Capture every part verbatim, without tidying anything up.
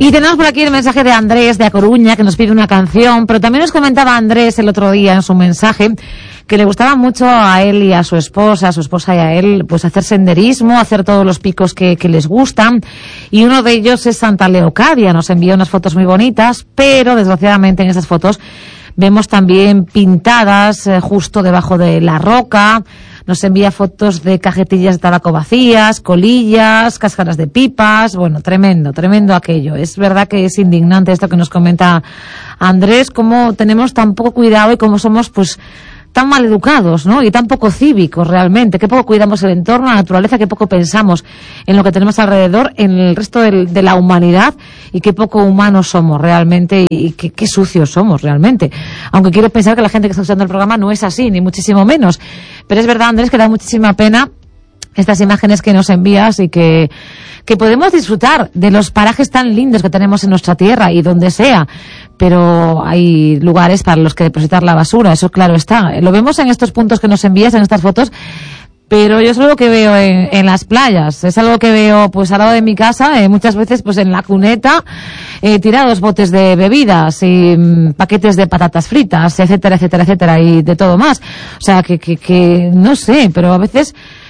Y tenemos por aquí el mensaje de Andrés de A Coruña, que nos pide una canción, pero también nos comentaba Andrés el otro día en su mensaje que le gustaba mucho a él y a su esposa, a su esposa y a él, pues hacer senderismo, hacer todos los picos que, que les gustan, y uno de ellos es Santa Leocadia. Nos envió unas fotos muy bonitas, pero desgraciadamente en esas fotos vemos también pintadas eh, justo debajo de la roca. Nos envía fotos de cajetillas de tabaco vacías, colillas, cáscaras de pipas. Bueno, tremendo, tremendo aquello. Es verdad que es indignante esto que nos comenta Andrés, cómo tenemos tan poco cuidado y cómo somos, pues, tan mal educados, ¿no? Y tan poco cívicos realmente, qué poco cuidamos el entorno, la naturaleza, qué poco pensamos en lo que tenemos alrededor, en el resto del, de la humanidad, y qué poco humanos somos realmente, y qué, qué sucios somos realmente. Aunque quiero pensar que la gente que está usando el programa no es así, ni muchísimo menos. Pero es verdad, Andrés, que da muchísima pena estas imágenes que nos envías y que, que podemos disfrutar de los parajes tan lindos que tenemos en nuestra tierra y donde sea, pero hay lugares para los que depositar la basura, eso claro está. Lo vemos en estos puntos que nos envías, en estas fotos, pero yo es algo que veo en, en las playas, es algo que veo pues al lado de mi casa, eh, muchas veces pues en la cuneta, eh, tirados botes de bebidas y mm, paquetes de patatas fritas, etcétera, etcétera, etcétera, y de todo más. O sea, que, que, que no sé, pero a veces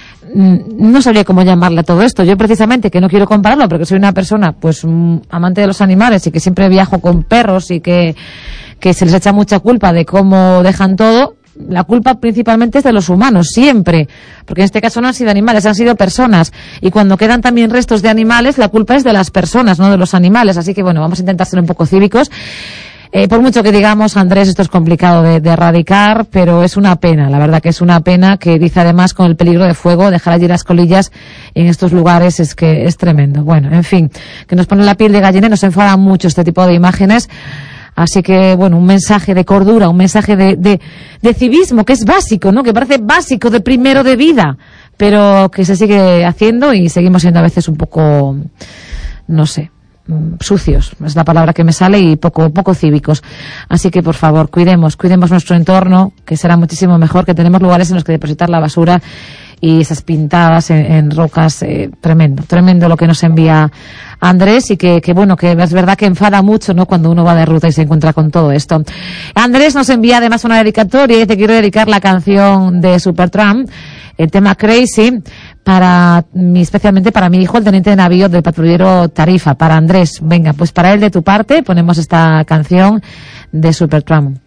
no sabría cómo llamarle a todo esto. Yo precisamente, que no quiero compararlo, porque soy una persona pues amante de los animales y que siempre viajo con perros y que, que se les echa mucha culpa de cómo dejan todo. La culpa principalmente es de los humanos, siempre, porque en este caso no han sido animales, han sido personas, y cuando quedan también restos de animales, la culpa es de las personas, no de los animales. Así que bueno, vamos a intentar ser un poco cívicos. Eh, por mucho que digamos, Andrés, esto es complicado de, de erradicar, pero es una pena, la verdad que es una pena, que dice además con el peligro de fuego, dejar allí las colillas en estos lugares es que es tremendo. Bueno, en fin, que nos pone la piel de gallina y nos enfada mucho este tipo de imágenes. Así que, bueno, un mensaje de cordura, un mensaje de, de, de civismo, que es básico, ¿no? Que parece básico, de primero de vida, pero que se sigue haciendo y seguimos siendo a veces un poco, no sé, sucios, es la palabra que me sale, y poco poco cívicos. Así que por favor, cuidemos, cuidemos nuestro entorno, que será muchísimo mejor, que tenemos lugares en los que depositar la basura, y esas pintadas en, en rocas, eh, tremendo, tremendo lo que nos envía Andrés, y que, que bueno, que es verdad que enfada mucho, ¿no?, cuando uno va de ruta y se encuentra con todo esto. Andrés nos envía además una dedicatoria y te quiero dedicar la canción de Supertramp, el tema Crazy, para mi, especialmente para mi hijo, el teniente de navío del patrullero Tarifa, para Andrés. Venga, pues para él de tu parte ponemos esta canción de Supertramp.